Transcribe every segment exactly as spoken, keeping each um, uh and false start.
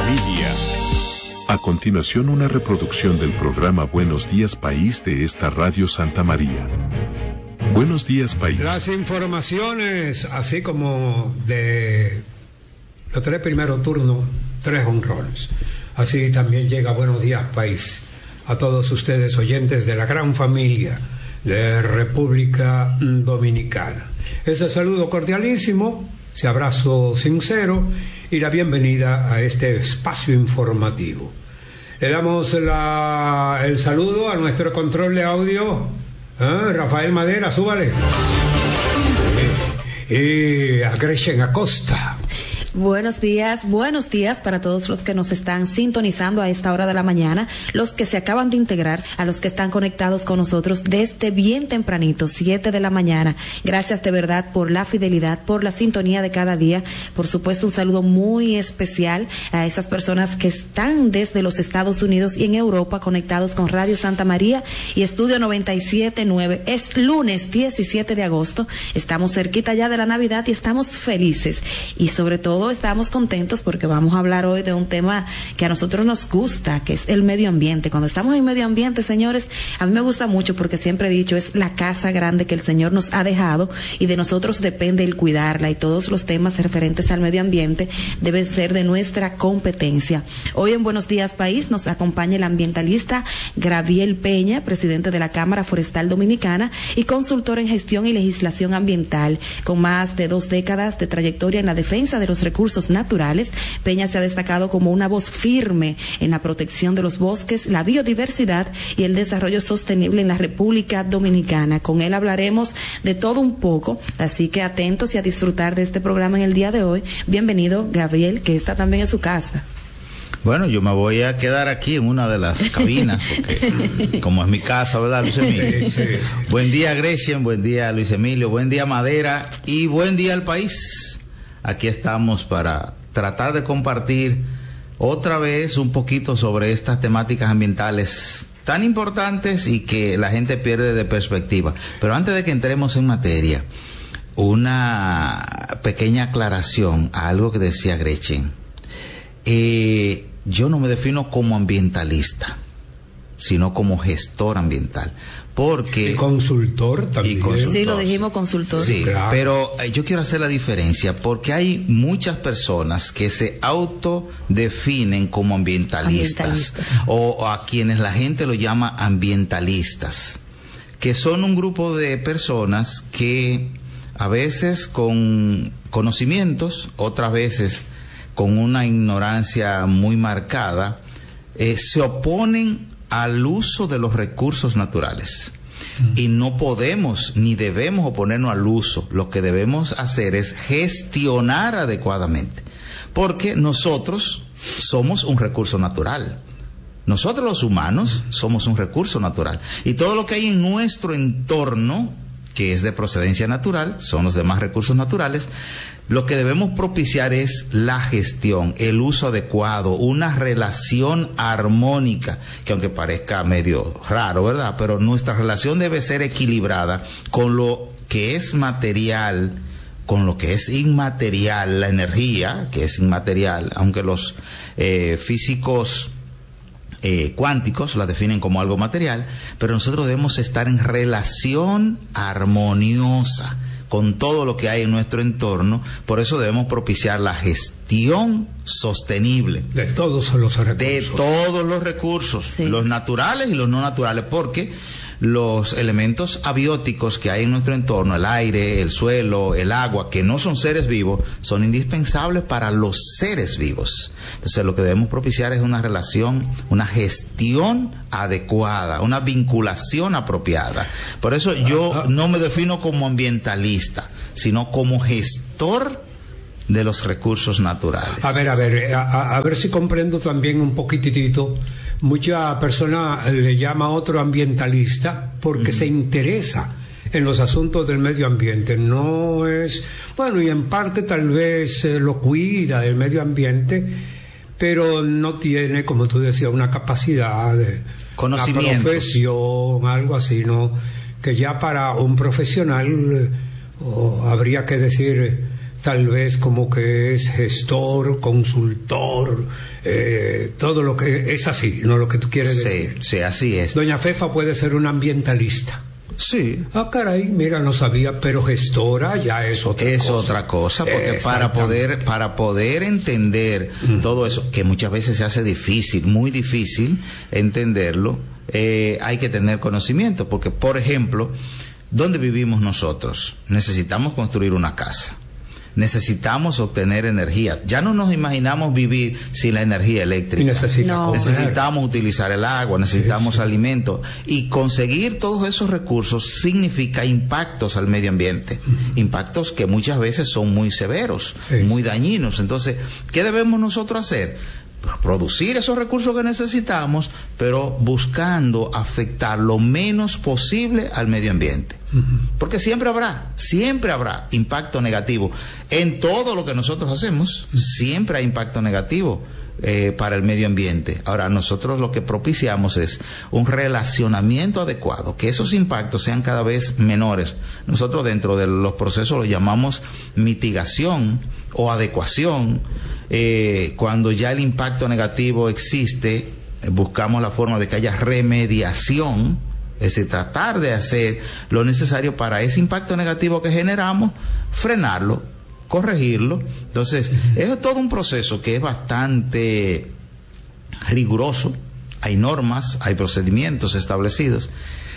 Familia. A continuación, una reproducción del programa Buenos Días País de esta Radio Santa María. Buenos Días País. Las informaciones, así como de los tres primeros turnos, tres honrones. Así también llega Buenos Días País a todos ustedes oyentes de la gran familia de República Dominicana. Ese saludo cordialísimo, ese abrazo sincero y la bienvenida a este espacio informativo. Le damos la, el saludo a nuestro control de audio, ¿eh? Rafael Madera, súbale. Y a Gretchen Acosta. Buenos días, buenos días para todos los que nos están sintonizando a esta hora de la mañana, los que se acaban de integrar, a los que están conectados con nosotros desde bien tempranito, siete de la mañana. Gracias de verdad por la fidelidad, por la sintonía de cada día. Por supuesto, un saludo muy especial a esas personas que están desde los Estados Unidos y en Europa conectados con Radio Santa María y Estudio noventa y siete punto nueve. Es lunes diecisiete de agosto, estamos cerquita ya de la Navidad y estamos felices y sobre todo estamos contentos porque vamos a hablar hoy de un tema que a nosotros nos gusta, que es el medio ambiente. Cuando estamos en medio ambiente, señores, a mí me gusta mucho porque siempre he dicho, es la casa grande que el Señor nos ha dejado y de nosotros depende el cuidarla, y todos los temas referentes al medio ambiente deben ser de nuestra competencia. Hoy en Buenos Días País nos acompaña el ambientalista Gabriel Peña, presidente de la Cámara Forestal Dominicana y consultor en gestión y legislación ambiental. Con más de dos décadas de trayectoria en la defensa de los recursos naturales, Peña se ha destacado como una voz firme en la protección de los bosques, la biodiversidad y el desarrollo sostenible en la República Dominicana. Con él hablaremos de todo un poco, así que atentos y a disfrutar de este programa en el día de hoy. Bienvenido, Gabriel, que está también en su casa. Bueno, yo me voy a quedar aquí en una de las cabinas, porque como es mi casa, ¿verdad, Luis Emilio? Sí, sí, sí. Buen día, Gretchen, buen día, Luis Emilio, buen día, Madera, y buen día al país. Aquí estamos para tratar de compartir otra vez un poquito sobre estas temáticas ambientales tan importantes y que la gente pierde de perspectiva. Pero antes de que entremos en materia, una pequeña aclaración a algo que decía Gretchen. Eh, yo no me defino como ambientalista, sino como gestor ambiental. Porque, y consultor también. Y consultor. Sí, lo dijimos consultor. Sí, claro. Pero eh, yo quiero hacer la diferencia porque hay muchas personas que se autodefinen como ambientalistas, ambientalistas. O, o a quienes la gente lo llama ambientalistas, que son un grupo de personas que a veces con conocimientos, otras veces con una ignorancia muy marcada, eh, se oponen al uso de los recursos naturales. Mm. Y no podemos ni debemos oponernos al uso. Lo que debemos hacer es gestionar adecuadamente, porque nosotros somos un recurso natural. Nosotros los humanos somos un recurso natural, y todo lo que hay en nuestro entorno, que es de procedencia natural, son los demás recursos naturales. Lo que debemos propiciar es la gestión, el uso adecuado, una relación armónica, que aunque parezca medio raro, ¿verdad? Pero nuestra relación debe ser equilibrada con lo que es material, con lo que es inmaterial, la energía, que es inmaterial, aunque los eh, físicos eh, cuánticos la definen como algo material, pero nosotros debemos estar en relación armoniosa con todo lo que hay en nuestro entorno. Por eso debemos propiciar la gestión sostenible de todos los recursos, de todos los recursos, sí, los naturales y los no naturales, porque los elementos abióticos que hay en nuestro entorno, el aire, el suelo, el agua, que no son seres vivos, son indispensables para los seres vivos. Entonces lo que debemos propiciar es una relación, una gestión adecuada, una vinculación apropiada. Por eso yo no me defino como ambientalista, sino como gestor de los recursos naturales. A ver, a ver, a, a ver si comprendo también un poquitito. Mucha persona le llama a otro ambientalista porque uh-huh. se interesa en los asuntos del medio ambiente. No es, bueno, y en parte tal vez eh, lo cuida del medio ambiente, pero no tiene, como tú decías, una capacidad de conocimiento, una profesión, algo así, ¿no? Que ya para un profesional, eh, oh, habría que decir, tal vez como que es gestor, consultor, eh, todo lo que es así, no lo que tú quieres sí, decir. Sí, así es. Doña Fefa puede ser una ambientalista. Sí. Ah, caray, mira, no sabía, pero gestora ya es otra es cosa. Es otra cosa, porque para poder, para poder entender mm. todo eso, que muchas veces se hace difícil, muy difícil entenderlo, eh, hay que tener conocimiento, porque, por ejemplo, ¿dónde vivimos nosotros? Necesitamos construir una casa. Necesitamos obtener energía. Ya no nos imaginamos vivir sin la energía eléctrica. Y necesita no. Necesitamos utilizar el agua, necesitamos sí, sí. alimentos. Y conseguir todos esos recursos significa impactos al medio ambiente. Uh-huh. Impactos que muchas veces son muy severos, sí. muy dañinos. Entonces, ¿qué debemos nosotros hacer? Producir esos recursos que necesitamos, pero buscando afectar lo menos posible al medio ambiente. Uh-huh. Porque siempre habrá, siempre habrá impacto negativo. En todo lo que nosotros hacemos, uh-huh. siempre hay impacto negativo eh, para el medio ambiente. Ahora, nosotros lo que propiciamos es un relacionamiento adecuado, que esos impactos sean cada vez menores. Nosotros dentro de los procesos lo llamamos mitigación o adecuación. Eh, cuando ya el impacto negativo existe, eh, buscamos la forma de que haya remediación, es decir, tratar de hacer lo necesario para ese impacto negativo que generamos, frenarlo, corregirlo. Entonces, eso es todo un proceso que es bastante riguroso. Hay normas, hay procedimientos establecidos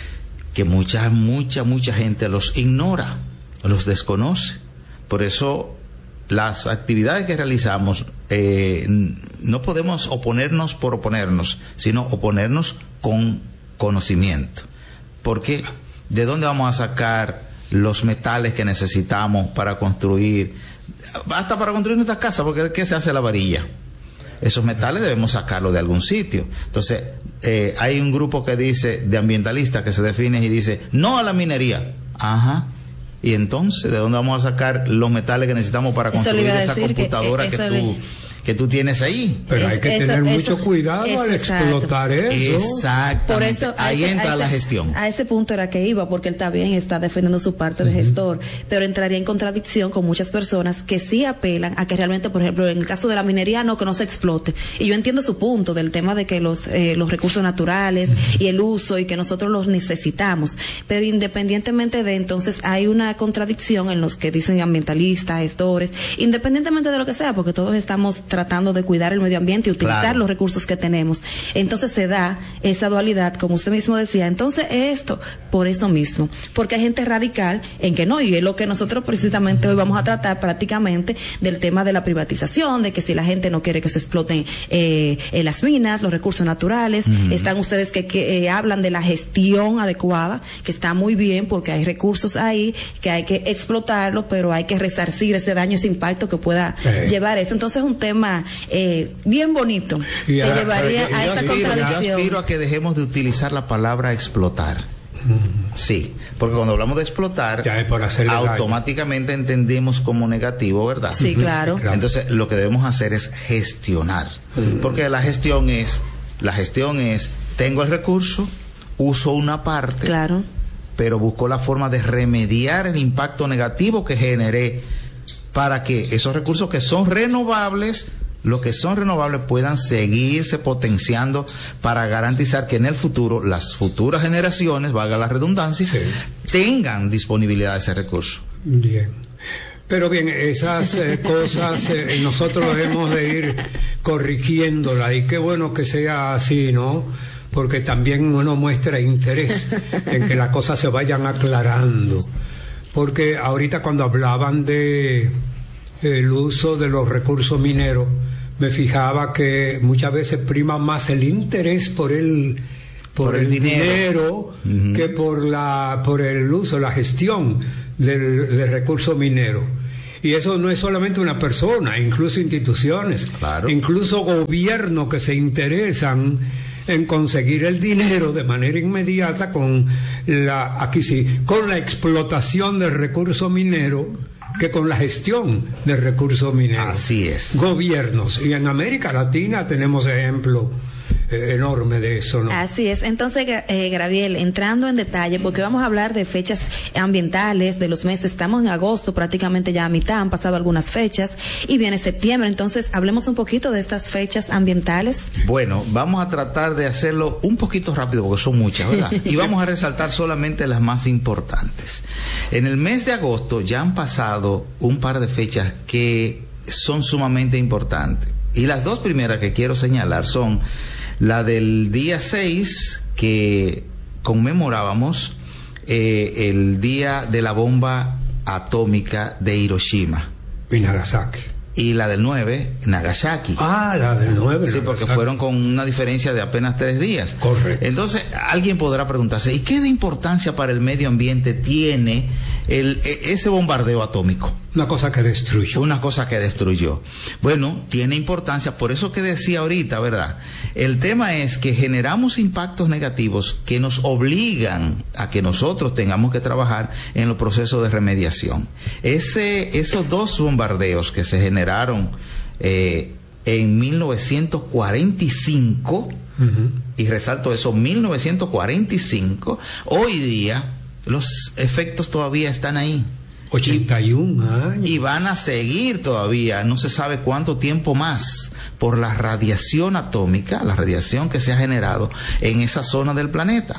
que mucha, mucha, mucha gente los ignora, los desconoce. Por eso, las actividades que realizamos, eh, no podemos oponernos por oponernos, sino oponernos con conocimiento. Porque, ¿de dónde vamos a sacar los metales que necesitamos para construir, hasta para construir nuestras casas? Porque ¿de qué se hace la varilla? Esos metales debemos sacarlos de algún sitio. Entonces, eh, hay un grupo que dice, de ambientalistas, que se define y dice, no a la minería. Ajá. Y entonces, ¿de dónde vamos a sacar los metales que necesitamos para construir esa computadora que, que, que tú que tú tienes ahí? Pero es, hay que eso, tener eso, mucho cuidado eso, al explotar eso. Exactamente. Por eso, ahí ese, entra ese, la gestión. A ese punto era que iba, porque él también está defendiendo su parte uh-huh. de gestor, pero entraría en contradicción con muchas personas que sí apelan a que realmente, por ejemplo, en el caso de la minería, no, que no se explote. Y yo entiendo su punto del tema de que los, eh, los recursos naturales uh-huh. y el uso y que nosotros los necesitamos, pero independientemente de, entonces hay una contradicción en los que dicen ambientalistas, gestores, independientemente de lo que sea, porque todos estamos tratando de cuidar el medio ambiente y utilizar claro. los recursos que tenemos. Entonces se da esa dualidad, como usted mismo decía. Entonces esto, por eso mismo, porque hay gente radical en que no, y es lo que nosotros precisamente hoy vamos a tratar prácticamente del tema de la privatización, de que si la gente no quiere que se exploten eh, en las minas, los recursos naturales, uh-huh. están ustedes que, que eh, hablan de la gestión adecuada, que está muy bien porque hay recursos ahí, que hay que explotarlo, pero hay que resarcir ese daño, ese impacto que pueda eh. llevar eso. Entonces es un tema Eh, bien bonito, y que a, llevaría yo, a yo esa aspiro, contradicción. Yo aspiro a que dejemos de utilizar la palabra explotar. Mm. Sí, porque cuando hablamos de explotar, ya es por automáticamente daño. Entendemos como negativo, ¿verdad? Sí, claro. Entonces, lo que debemos hacer es gestionar. Mm. Porque la gestión es, la gestión es, tengo el recurso, uso una parte, claro. pero busco la forma de remediar el impacto negativo que generé para que esos recursos que son renovables, los que son renovables puedan seguirse potenciando para garantizar que en el futuro las futuras generaciones, valga la redundancia, sí. tengan disponibilidad de ese recurso. Bien. Pero bien, esas eh, cosas eh, nosotros hemos de ir corrigiéndolas, y qué bueno que sea así, ¿no? Porque también uno muestra interés en que las cosas se vayan aclarando. Porque ahorita cuando hablaban de el uso de los recursos mineros, me fijaba que muchas veces prima más el interés por el por, por el, el dinero, dinero uh-huh. que por la por el uso, la gestión del, del recurso minero. Y eso no es solamente una persona, incluso instituciones, claro. incluso gobiernos que se interesan en conseguir el dinero de manera inmediata con la aquí sí, con la explotación del recurso minero, que con la gestión del recurso minero. Así es. Gobiernos. Y en América Latina tenemos ejemplos eh, enorme de eso, ¿no? Así es. Entonces, eh, Graviel, entrando en detalle, porque vamos a hablar de fechas ambientales, de los meses, estamos en agosto, prácticamente ya a mitad, han pasado algunas fechas, y viene septiembre, entonces hablemos un poquito de estas fechas ambientales. Bueno, vamos a tratar de hacerlo un poquito rápido, porque son muchas, ¿verdad? Y vamos a resaltar solamente las más importantes. En el mes de agosto ya han pasado un par de fechas que son sumamente importantes. Y las dos primeras que quiero señalar son la del día seis, que conmemorábamos eh, el día de la bomba atómica de Hiroshima. Y Nagasaki. Y la del nueve, Nagasaki. Ah, la del nueve. Sí, porque fueron con una diferencia de apenas tres días. Correcto. Entonces, alguien podrá preguntarse, ¿y qué de importancia para el medio ambiente tiene el, ese bombardeo atómico? Una cosa que destruyó. Una cosa que destruyó. Bueno, tiene importancia, por eso que decía ahorita, ¿verdad? El tema es que generamos impactos negativos que nos obligan a que nosotros tengamos que trabajar en los procesos de remediación. Ese, esos dos bombardeos que se generaron eh, en mil novecientos cuarenta y cinco, uh-huh. y resalto eso, mil novecientos cuarenta y cinco, hoy día los efectos todavía están ahí. ochenta y un años. Y van a seguir todavía, no se sabe cuánto tiempo más, por la radiación atómica, la radiación que se ha generado en esa zona del planeta.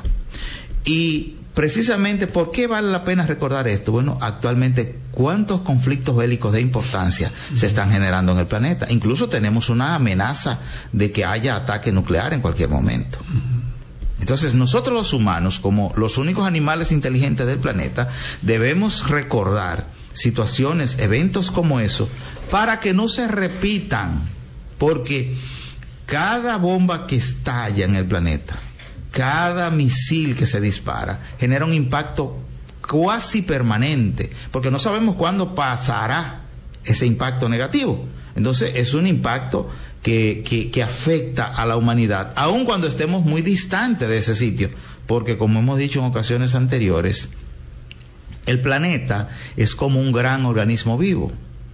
Y precisamente, ¿por qué vale la pena recordar esto? Bueno, actualmente, ¿cuántos conflictos bélicos de importancia uh-huh. se están generando en el planeta? Incluso tenemos una amenaza de que haya ataque nuclear en cualquier momento. Uh-huh. Entonces, nosotros los humanos, como los únicos animales inteligentes del planeta, debemos recordar situaciones, eventos como eso, para que no se repitan, porque cada bomba que estalla en el planeta, cada misil que se dispara, genera un impacto cuasi permanente, porque no sabemos cuándo pasará ese impacto negativo. Entonces, es un impacto Que, que, que afecta a la humanidad, aun cuando estemos muy distantes de ese sitio, porque como hemos dicho en ocasiones anteriores, el planeta es como un gran organismo vivo.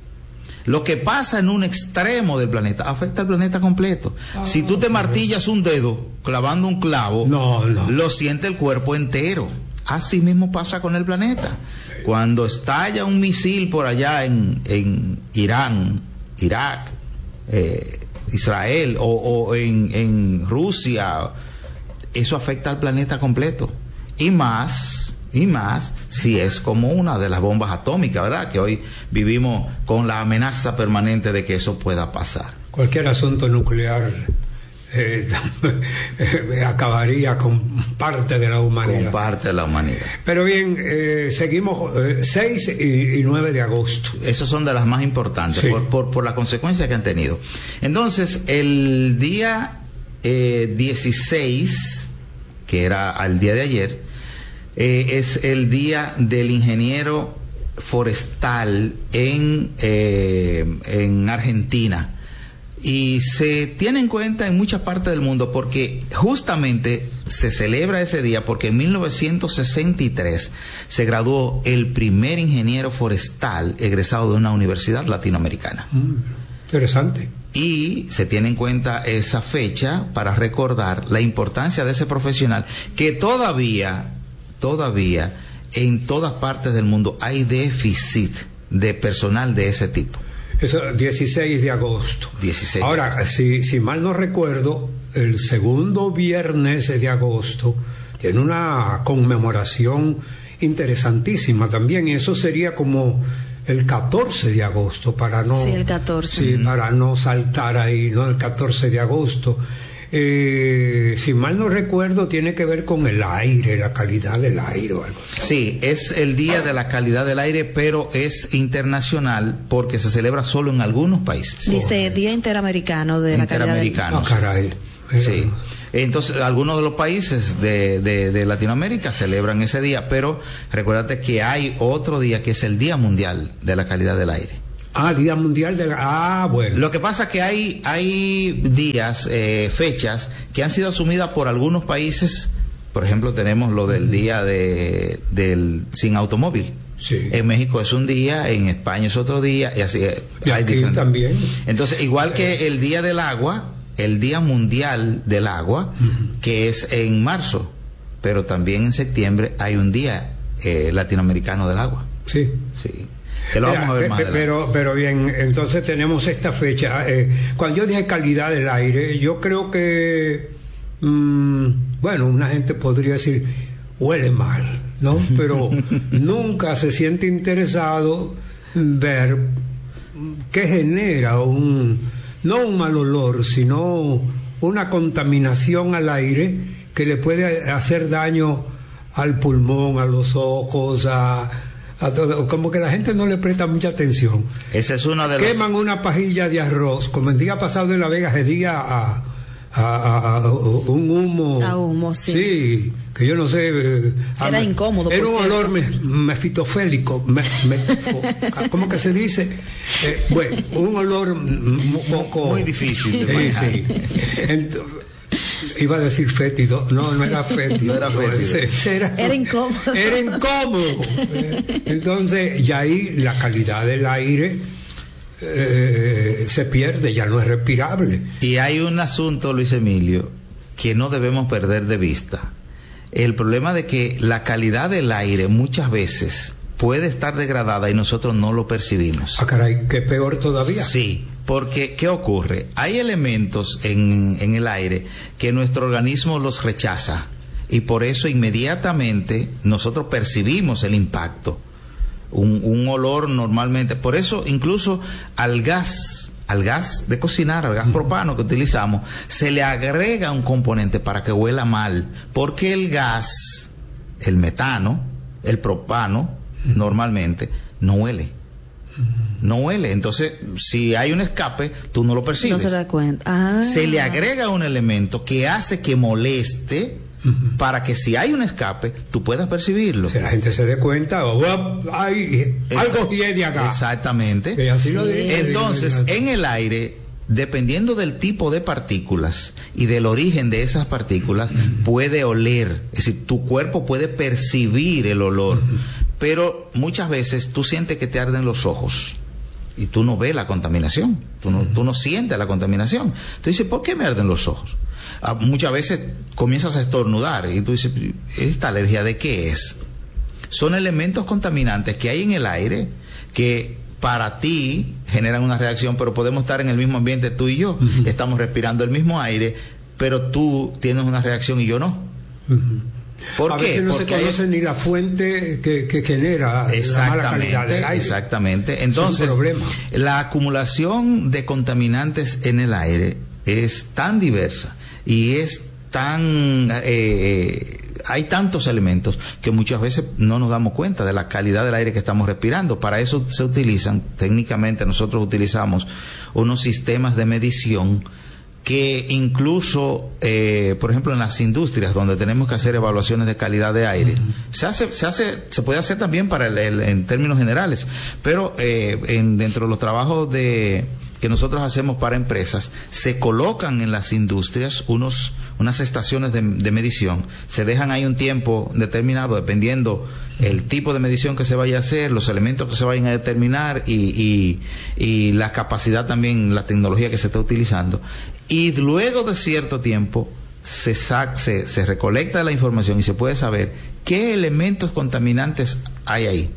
Lo que pasa en un extremo del planeta afecta al planeta completo. Ah, si tú te martillas un dedo clavando un clavo, no, no. lo siente el cuerpo entero. Así mismo pasa con el planeta. Cuando estalla un misil por allá en, en Irán, Irak, eh, Israel o, o en, en Rusia, eso afecta al planeta completo. Y más, y más, si es como una de las bombas atómicas, ¿verdad? Que hoy vivimos con la amenaza permanente de que eso pueda pasar. Cualquier asunto nuclear eh, eh, acabaría con parte de la humanidad. Con parte de la humanidad. Pero bien, eh, seguimos eh, seis y, y nueve de agosto. Esos son de las más importantes, sí. por, por, por la consecuencia que han tenido. Entonces, el día eh, dieciséis, que era el día de ayer, eh, es el día del ingeniero forestal en, eh, en Argentina. Y se tiene en cuenta en muchas partes del mundo porque justamente se celebra ese día porque en mil novecientos sesenta y tres se graduó el primer ingeniero forestal egresado de una universidad latinoamericana. Mm, interesante. Y se tiene en cuenta esa fecha para recordar la importancia de ese profesional que todavía, todavía en todas partes del mundo hay déficit de personal de ese tipo. Eso, dieciséis de agosto. dieciséis. Ahora, si, si mal no recuerdo, el segundo viernes de agosto tiene una conmemoración interesantísima también, y eso sería como el catorce de agosto, para no... Sí, el catorce. Sí, mm. para no saltar ahí, ¿no? El catorce de agosto. Eh, si mal no recuerdo, tiene que ver con el aire, la calidad del aire o algo así. Sí, es el día de la calidad del aire, pero es internacional porque se celebra solo en algunos países. Dice Día Interamericano de la calidad del aire. Oh, caray. Sí. Entonces, algunos de los países de, de, de Latinoamérica celebran ese día, pero recuérdate que hay otro día que es el Día Mundial de la Calidad del Aire. Ah, Día Mundial de la... Ah, bueno. Lo que pasa es que hay, hay días, eh, fechas, que han sido asumidas por algunos países. Por ejemplo, tenemos lo del Día de, del Sin Automóvil. Sí. En México es un día, en España es otro día, y así y hay aquí diferentes. También. Entonces, igual que el Día del Agua, el Día Mundial del Agua, uh-huh. que es en marzo, pero también en septiembre hay un Día eh, Latinoamericano del Agua. Sí. Sí. Que lo vamos Mira, a ver más pero, pero bien, entonces tenemos esta fecha. Eh, cuando yo dije calidad del aire, yo creo que, mmm, bueno, una gente podría decir, huele mal, ¿no? Pero nunca se siente interesado en ver qué genera un, no un mal olor, sino una contaminación al aire que le puede hacer daño al pulmón, a los ojos, a... Todo, como que la gente no le presta mucha atención. Ese es uno de los... Queman una pajilla de arroz, como el día pasado en La Vega se diga a, a, a, a un humo. A humo, sí. Sí, que yo no sé. Era a, incómodo. Era un cierto. olor me, mefitofélico. Me, me, ¿Cómo que se dice? Eh, bueno, un olor un poco... Muy difícil de manejar. Sí, sí. Entonces, iba a decir fétido, no, no era fétido, no era, fétido. Era, era incómodo. Era incómodo. Entonces, ya ahí la calidad del aire eh, se pierde, ya no es respirable. Y hay un asunto, Luis Emilio, que no debemos perder de vista. El problema de que la calidad del aire muchas veces puede estar degradada y nosotros no lo percibimos. Ah, caray, que peor todavía. Sí. Porque, ¿qué ocurre? Hay elementos en, en el aire que nuestro organismo los rechaza y por eso inmediatamente nosotros percibimos el impacto. Un, un olor normalmente, por eso incluso al gas, al gas de cocinar, al gas propano que utilizamos, se le agrega un componente para que huela mal, porque el gas, el metano, el propano, normalmente no huele. No huele, entonces si hay un escape tú no lo percibes. No se da cuenta. Ah. Se le agrega un elemento que hace que moleste uh-huh. para que si hay un escape tú puedas percibirlo. Si la gente se dé cuenta, o oh, hay algo hiede acá. Exactamente. Que así lo dice, entonces en el aire, dependiendo del tipo de partículas y del origen de esas partículas, uh-huh. puede oler, es decir, tu cuerpo puede percibir el olor. Uh-huh. Pero muchas veces tú sientes que te arden los ojos y tú no ves la contaminación, tú no, tú no sientes la contaminación. Tú dices, ¿por qué me arden los ojos? Ah, muchas veces comienzas a estornudar y tú dices, ¿esta alergia de qué es? Son elementos contaminantes que hay en el aire que para ti generan una reacción, pero podemos estar en el mismo ambiente tú y yo, uh-huh. estamos respirando el mismo aire, pero tú tienes una reacción y yo no. Uh-huh. ¿Por a qué? veces no Porque se conoce hay... ni la fuente que, que genera la mala calidad del aire. Exactamente. Entonces, es un problema. La acumulación de contaminantes en el aire es tan diversa y es tan... Eh, hay tantos elementos que muchas veces no nos damos cuenta de la calidad del aire que estamos respirando. Para eso se utilizan, técnicamente nosotros utilizamos unos sistemas de medición que incluso, eh, por ejemplo, en las industrias donde tenemos que hacer evaluaciones de calidad de aire, uh-huh. se hace, se hace, se puede hacer también para el, el, en términos generales, pero eh, en, dentro de los trabajos de que nosotros hacemos para empresas, se colocan en las industrias unos, unas estaciones de, de medición, se dejan ahí un tiempo determinado dependiendo el tipo de medición que se vaya a hacer, los elementos que se vayan a determinar y, y, y la capacidad también, la tecnología que se está utilizando. Y luego de cierto tiempo se, sac, se, se recolecta la información y se puede saber qué elementos contaminantes hay ahí.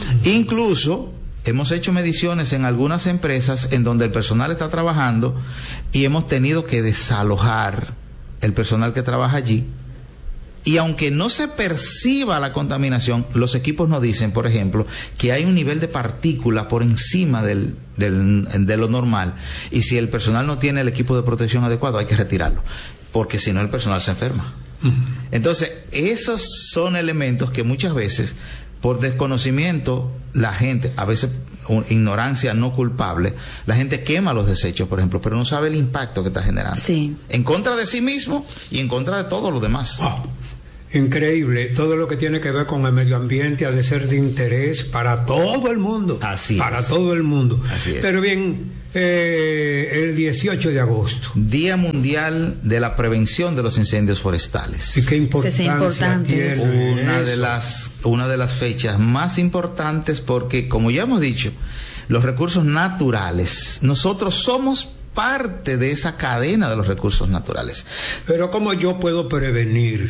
Incluso hemos hecho mediciones en algunas empresas en donde el personal está trabajando y hemos tenido que desalojar el personal que trabaja allí. Y aunque no se perciba la contaminación, los equipos nos dicen, por ejemplo, que hay un nivel de partículas por encima del, del, de lo normal. Y si el personal no tiene el equipo de protección adecuado, hay que retirarlo. Porque si no, el personal se enferma. Uh-huh. Entonces, esos son elementos que muchas veces, por desconocimiento, la gente, a veces ignorancia no culpable, la gente quema los desechos, por ejemplo, pero no sabe el impacto que está generando. Sí. En contra de sí mismo y en contra de todo lo demás. Oh. Increíble, todo lo que tiene que ver con el medio ambiente ha de ser de interés para todo el mundo. Así para es. todo el mundo. Así es. Pero bien, eh, el dieciocho de agosto. Día Mundial de la Prevención de los Incendios Forestales. ¿Y qué importancia importante tiene una eso? de las una de las fechas más importantes porque, como ya hemos dicho, los recursos naturales, nosotros somos parte de esa cadena de los recursos naturales. Pero ¿cómo yo puedo prevenir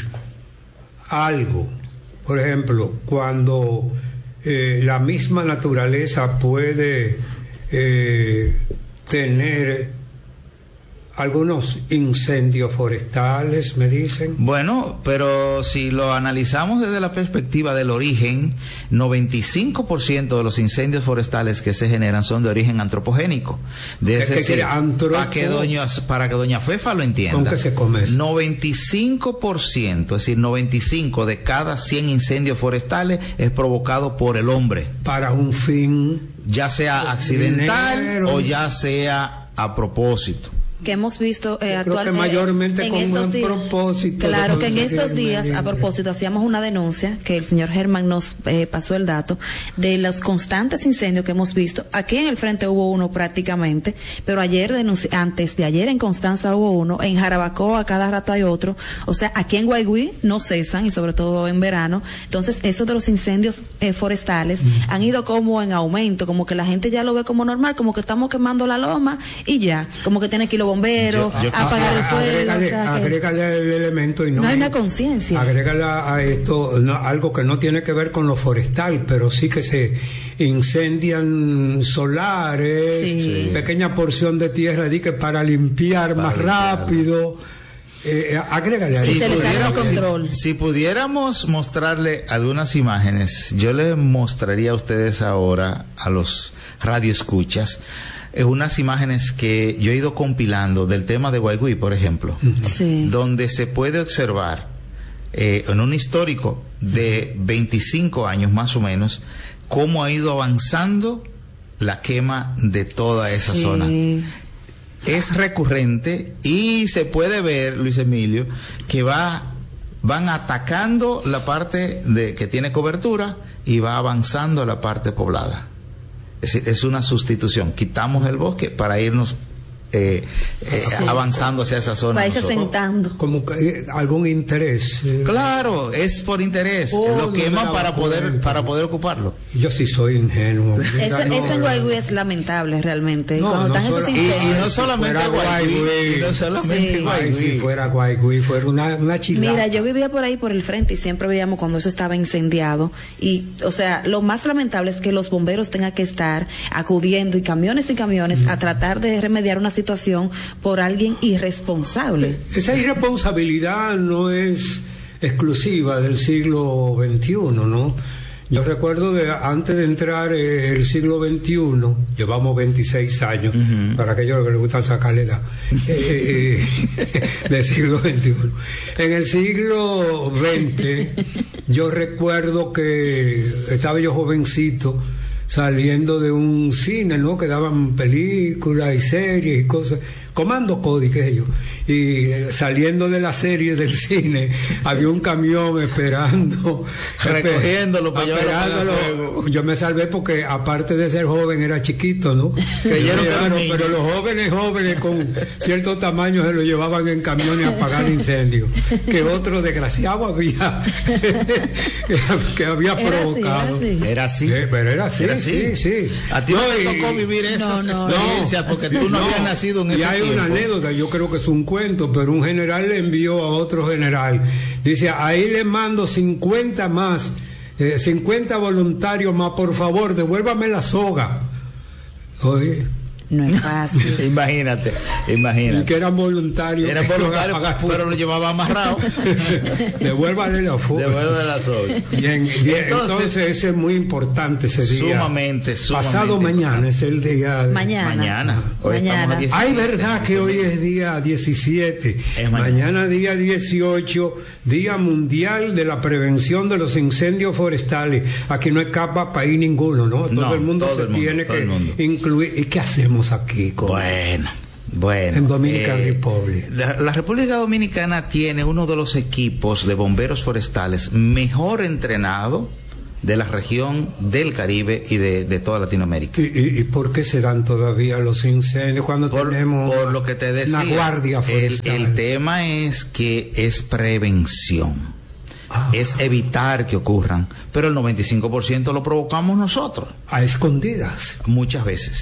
algo? Por ejemplo, cuando eh, la misma naturaleza puede eh, tener algunos incendios forestales, me dicen. Bueno, pero si lo analizamos desde la perspectiva del origen, noventa y cinco por ciento de los incendios forestales que se generan son de origen antropogénico. De Es decir, antropo... para, que doña, para que doña Fefa lo entienda. ¿Con qué se come eso? noventa y cinco por ciento, es decir, noventa y cinco de cada cien incendios forestales es provocado por el hombre. Para un fin... Ya sea accidental dinero. O ya sea a propósito. Que hemos visto eh, actualmente mayormente en con estos un días, propósito. claro que en estos días a propósito hacíamos una denuncia que el señor Germán nos eh, pasó el dato de los constantes incendios que hemos visto. Aquí en el frente hubo uno prácticamente, pero ayer denunci- antes de ayer en Constanza hubo uno, en Jarabacoa cada rato hay otro, o sea aquí en Guaigüí no cesan y sobre todo en verano. Entonces esos de los incendios eh, forestales mm. han ido como en aumento, como que la gente ya lo ve como normal, como que estamos quemando la loma y ya, como que tiene que ir los bomberos, yo, yo, apagar el fuego. Agrégale, o sea, agrégale el elemento y no, no hay una conciencia. Agrégale a esto no, algo que no tiene que ver con lo forestal, pero sí que se incendian solares, sí. pequeña porción de tierra di que para limpiar para más limpiar. rápido. Eh, agrégale si, ahí. Se pudiéramos, control. Si, si pudiéramos mostrarle algunas imágenes, yo les mostraría a ustedes ahora, a los radioescuchas, unas imágenes que yo he ido compilando del tema de Guaigüí, por ejemplo, sí. donde se puede observar eh, en un histórico de veinticinco años más o menos cómo ha ido avanzando la quema de toda esa sí. zona. Es recurrente y se puede ver, Luis Emilio, que va van atacando la parte de que tiene cobertura y va avanzando la parte poblada. Es, es una sustitución. Quitamos el bosque para irnos eh, eh, sí. avanzando hacia esa zona. Para irse sentando. Como que algún interés. Eh. Claro, es por interés. Oh, lo queman no para poder para poder ocuparlo. Yo sí soy ingenuo. Eso, no, eso en Guaigüí es lamentable realmente. No, Cuando no están sola, esos incendios. Y, y no solamente si Guaigüí. Y no solamente sí. Guaigüí. Ay, si fuera Guaigüí, fuera una, una chilada. Mira, yo vivía por ahí por el frente y siempre veíamos cuando eso estaba incendiado. Y, o sea, lo más lamentable es que los bomberos tengan que estar acudiendo y camiones y camiones mm. a tratar de remediar una situación por alguien irresponsable. Esa irresponsabilidad no es exclusiva del siglo veintiuno, ¿no? Yo recuerdo de antes de entrar eh, el siglo veintiuno, llevamos veintiséis años, uh-huh. para aquellos que les gustan sacarle edad, eh, eh, del siglo veintiuno. En el siglo veinte, yo recuerdo que estaba yo jovencito, saliendo de un cine, ¿no? Que daban películas y series y cosas, Comando Cody, que ellos, y eh, saliendo de la serie del cine, había un camión esperando, recogiéndolo, para esperándolo. Yo me salvé porque, aparte de ser joven, era chiquito, ¿no? Que llegaron, pero los jóvenes, jóvenes con cierto tamaño se lo llevaban en camiones a apagar incendios, que otro desgraciado había, que había era provocado. Así, era así. Sí, pero era así, era así. sí, sí. A ti no, no te tocó vivir esas no, no, experiencias no, porque tú no, no habías nacido en ese tiempo. Una anécdota, yo creo que es un cuento, pero un general le envió a otro general, dice, ahí le mando cincuenta más, eh, cincuenta voluntarios más, por favor, devuélvame la soga. Oye, no es fácil. Imagínate, imagínate. Y que eran voluntarios. Eran voluntarios, pero lo llevaba amarrado. Devuélvale la soga. Devuélvale la soga. Y en, y entonces, entonces, ese es muy importante ese día. Sumamente, sumamente. Pasado mañana es el día. De... Mañana. Mañana. Hoy mañana. Ay, verdad que hoy es día diecisiete. Es mañana. mañana día dieciocho, Día Mundial de la Prevención de los Incendios Forestales. Aquí no escapa país ninguno, ¿no? Todo no, el mundo todo se el mundo, tiene que mundo. incluir. ¿Y qué hacemos aquí con bueno bueno en Dominican eh, Republic? La, la República Dominicana tiene uno de los equipos de bomberos forestales mejor entrenado de la región del Caribe y de, de toda Latinoamérica. ¿Y, y, ¿Y por qué se dan todavía los incendios cuando por, tenemos por lo que te decía, una guardia forestal? El, el tema es que es prevención. Ah. Es evitar que ocurran, pero el noventa y cinco por ciento lo provocamos nosotros. A escondidas. Muchas veces.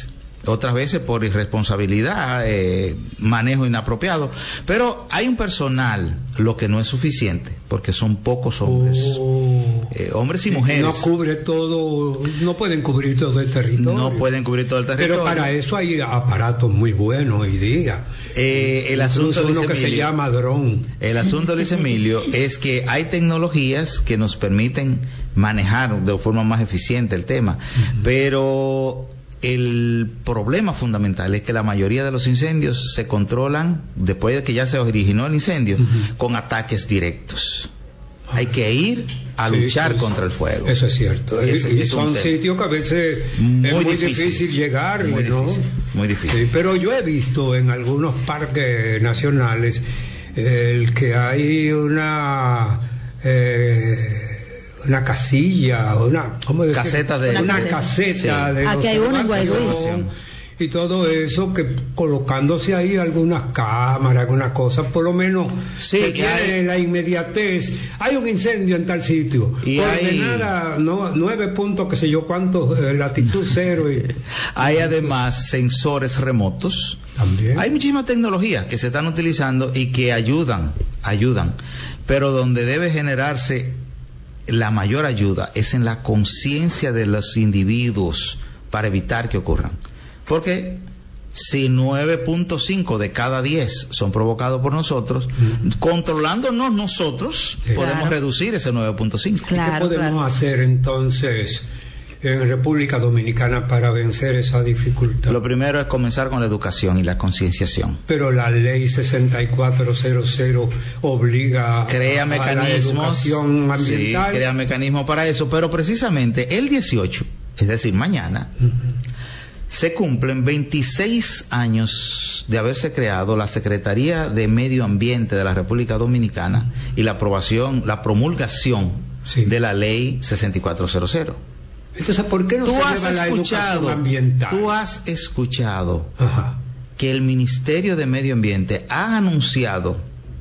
otras veces por irresponsabilidad, eh, manejo inapropiado, pero hay un personal, lo que no es suficiente, porque son pocos hombres, oh. eh, hombres y mujeres. No cubre todo, no pueden cubrir todo el territorio. No pueden cubrir todo el territorio. Pero para eso hay aparatos muy buenos hoy día. Eh, el asunto, uno Luis que Emilio, se llama dron. El asunto, Luis Emilio, es que hay tecnologías que nos permiten manejar de forma más eficiente el tema, uh-huh. pero el problema fundamental es que la mayoría de los incendios se controlan después de que ya se originó el incendio, uh-huh. con ataques directos. Uh-huh. Hay que ir a sí, luchar sí, contra sí. el fuego. Eso es cierto. Eso, y, y son sitios que a veces muy es muy difícil, difícil llegar, muy ¿no? Difícil, muy difícil. Sí, pero yo he visto en algunos parques nacionales el que hay una eh, una casilla, una ¿cómo decir? caseta de una caseta sí. de aquí hay una en Guaidó y todo eso, que colocándose ahí algunas cámaras, algunas cosas, por lo menos sí, que tiene hay... la inmediatez. Hay un incendio en tal sitio, y ordenada, hay... no, nueve puntos, qué sé yo cuántos, eh, latitud cero. Y... hay además sensores remotos. También. Hay muchísimas tecnologías que se están utilizando y que ayudan, ayudan, pero donde debe generarse la mayor ayuda es en la conciencia de los individuos para evitar que ocurran. Porque si nueve punto cinco de cada diez son provocados por nosotros, uh-huh. controlándonos nosotros, claro. podemos reducir ese nueve punto cinco. Claro, ¿qué podemos claro. hacer entonces en República Dominicana para vencer esa dificultad? Lo primero es comenzar con la educación y la concienciación. Pero la ley sesenta y cuatro cero cero obliga crea a, mecanismos, a la educación ambiental. Sí, crea mecanismos para eso, pero precisamente el dieciocho, es decir, mañana, uh-huh. se cumplen veintiséis años de haberse creado la Secretaría de Medio Ambiente de la República Dominicana y la aprobación, la promulgación sí. de la ley sesenta y cuatro cero cero. Entonces, ¿por qué no tú se has lleva la escuchado, educación ambiental? Tú has escuchado Ajá. que el Ministerio de Medio Ambiente ha anunciado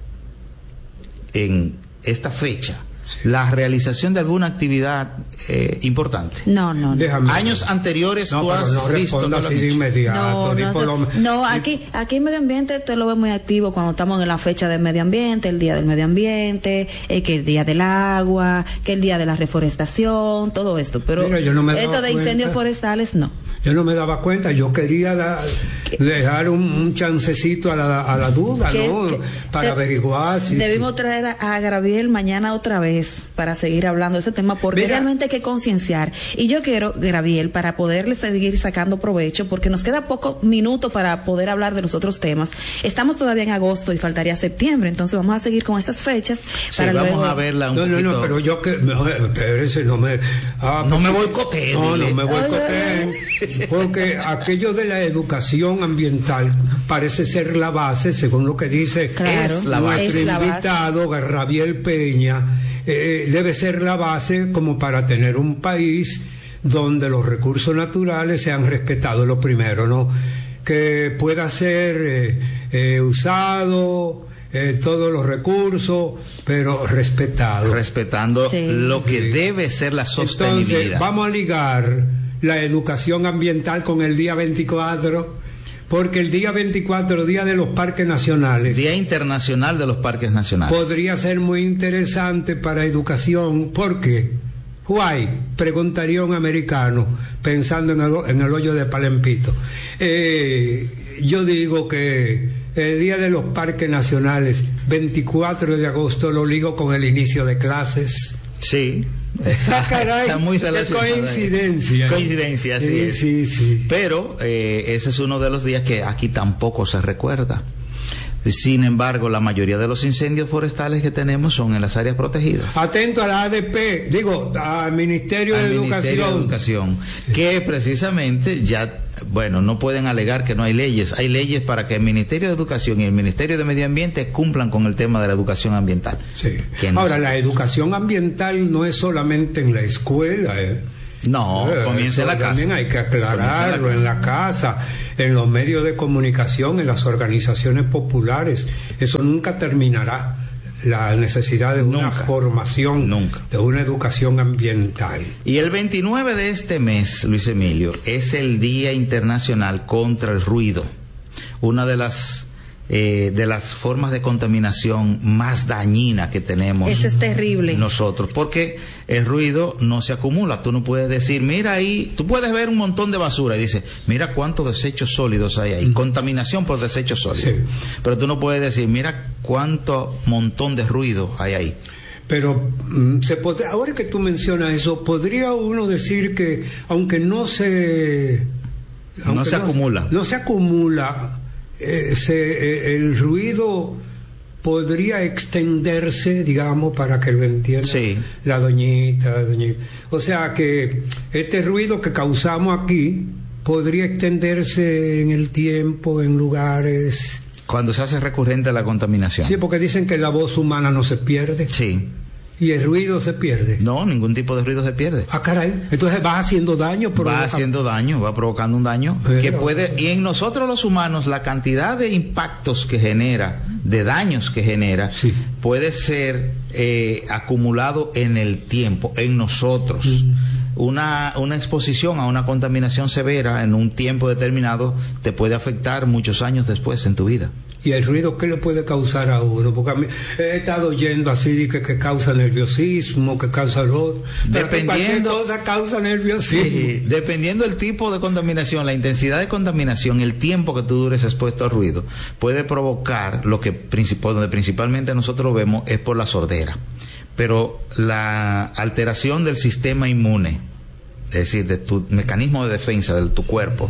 en esta fecha sí. la realización de alguna actividad eh, importante. No, no, no. Años anteriores no, tú has no visto no así de inmediato. No, no, lo, no aquí, aquí en Medio Ambiente tú lo ves muy activo cuando estamos en la fecha del medio ambiente, el día del medio ambiente, eh, que el día del agua, que el día de la reforestación, todo esto. Pero Mira, yo no me esto de incendios cuenta. forestales no. Yo no me daba cuenta, yo quería da, dejar un, un chancecito a la, a la duda, que, ¿no? Que para de, averiguar si... Debimos si... traer a, a Graviel mañana otra vez para seguir hablando de ese tema, porque Mira, realmente hay que concienciar. Y yo quiero, Graviel, para poderle seguir sacando provecho, porque nos queda poco minuto para poder hablar de los otros temas. Estamos todavía en agosto y faltaría septiembre, entonces vamos a seguir con esas fechas. Sí, para vamos luego... a verla un no, poquito. No, no, pero yo que... Espérese, no me... Ah, no me boicoteen. No, no me boicoteen. Porque aquello de la educación ambiental parece ser la base, según lo que dice claro, es la base. Nuestro es la invitado, base. Rabiel Peña, eh, debe ser la base como para tener un país donde los recursos naturales sean respetados, lo primero, ¿no? Que pueda ser eh, eh, usado... Eh, todos los recursos, pero respetado. Respetando sí. lo que sí. debe ser la sostenibilidad. Entonces, vamos a ligar la educación ambiental con el día veinticuatro, porque el día veinticuatro, Día de los Parques Nacionales, Día Internacional de los Parques Nacionales, podría ser muy interesante para educación, porque why, preguntaría un americano pensando en el, en el hoyo de Palempito. Eh, yo digo que el Día de los Parques Nacionales, veinticuatro de agosto, lo ligo con el inicio de clases. Sí. Ah, caray, está muy relacionado. Coincidencia. Coincidencia, sí, sí, es. sí, sí. Pero eh, ese es uno de los días que aquí tampoco se recuerda. Sin embargo, la mayoría de los incendios forestales que tenemos son en las áreas protegidas. Atento a la A D P, digo, al Ministerio al de Ministerio Educación. de Educación, sí. que precisamente ya, bueno, no pueden alegar que no hay leyes. Hay leyes para que el Ministerio de Educación y el Ministerio de Medio Ambiente cumplan con el tema de la educación ambiental. Sí. No Ahora, se... la educación ambiental no es solamente en la escuela, ¿eh? No, eh, comienza en la casa. También hay que aclararlo, en la casa, en los medios de comunicación, en las organizaciones populares. Eso nunca terminará. la necesidad de una Nunca. formación, Nunca. de una educación ambiental. Y el veintinueve de este mes, Luis Emilio, es el Día Internacional contra el Ruido. Una de las eh, de las formas de contaminación más dañina que tenemos. Ese es terrible. Nosotros, porque el ruido no se acumula. Tú no puedes decir, mira ahí, tú puedes ver un montón de basura y dices, mira cuántos desechos sólidos hay ahí. Mm. Contaminación por desechos sólidos. Sí. Pero tú no puedes decir, mira cuánto montón de ruido hay ahí. Pero se pod- ahora que tú mencionas eso, podría uno decir que aunque no se aunque no se no, acumula, no se acumula, eh, se, eh, el ruido podría extenderse, digamos, para que lo entienda sí. la doñita, doñita. O sea que este ruido que causamos aquí podría extenderse en el tiempo, en lugares. Cuando se hace recurrente la contaminación. Sí, porque dicen que la voz humana no se pierde. Sí. Y el ruido se pierde. No, ningún tipo de ruido se pierde. Ah, caray. Entonces va haciendo daño. Va haciendo daño, va provocando un daño. Pero, que puede, y en nosotros los humanos, la cantidad de impactos que genera, de daños que genera, sí. puede ser eh, acumulado en el tiempo, en nosotros. Mm. Una, una exposición a una contaminación severa en un tiempo determinado te puede afectar muchos años después en tu vida. ¿Y el ruido qué le puede causar a uno? Porque a mí he estado oyendo así que, que causa nerviosismo, que causa lo dependiendo cosa causa nerviosismo. Sí, dependiendo del tipo de contaminación, la intensidad de contaminación, el tiempo que tú dures expuesto al ruido, puede provocar lo que principal, donde principalmente nosotros lo vemos es por la sordera. Pero la alteración del sistema inmune, es decir, de tu mecanismo de defensa de tu cuerpo,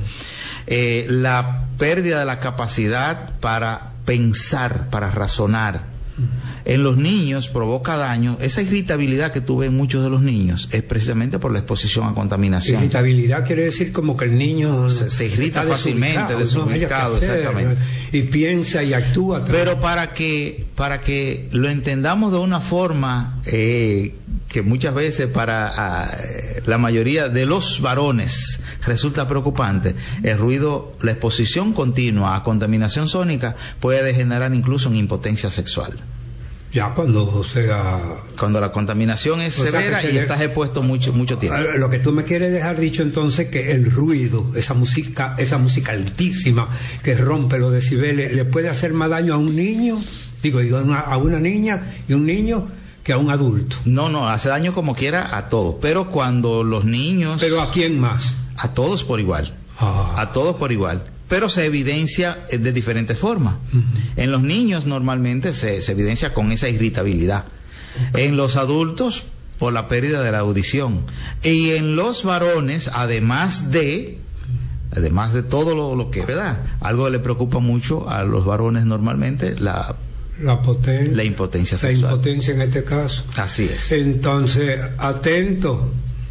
eh, la pérdida de la capacidad para pensar, para razonar, en los niños provoca daño. Esa irritabilidad que tú ves en muchos de los niños es precisamente por la exposición a contaminación. Irritabilidad quiere decir como que el niño se, se irrita fácilmente, desubicado, hacer, exactamente. Y piensa y actúa también. Pero para que para que lo entendamos de una forma eh, que muchas veces para a, la mayoría de los varones resulta preocupante, el ruido, la exposición continua a contaminación sónica puede degenerar incluso en impotencia sexual. Ya cuando sea... Cuando la contaminación es severa y estás expuesto mucho mucho tiempo. Lo que tú me quieres dejar dicho entonces que el ruido, esa música, esa música altísima que rompe los decibeles, ¿le puede hacer más daño a un niño? Digo, digo a, una, a una niña y un niño que a un adulto. No, no, hace daño como quiera a todos, pero cuando los niños... ¿Pero a quién más? A todos por igual, ah. a todos por igual. Pero se evidencia de diferentes formas. Uh-huh. En los niños normalmente se, se evidencia con esa irritabilidad. Okay. En los adultos por la pérdida de la audición. Y en los varones, además de, además de todo lo, lo que, ¿verdad? Algo que le preocupa mucho a los varones normalmente, la, la, poten- la impotencia sexual. La impotencia en este caso. Así es. Entonces, atento.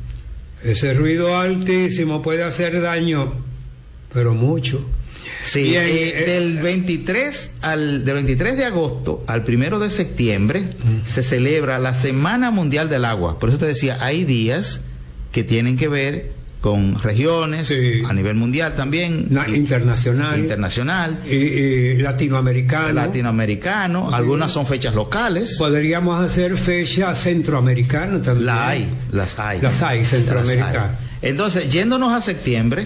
Ese ruido altísimo puede hacer daño, pero mucho. Sí, Bien, eh, eh, del veintitrés al del veintitrés de agosto al primero de septiembre uh-huh. se celebra la Semana Mundial del Agua. Por eso te decía, hay días que tienen que ver con regiones, sí. a nivel mundial también, Na, y, internacional, internacional, y, y latinoamericano, latinoamericano. Sí. Algunas son fechas locales. Podríamos hacer fecha centroamericana también. La hay, las hay, las hay centroamericanas. Entonces, yéndonos a septiembre.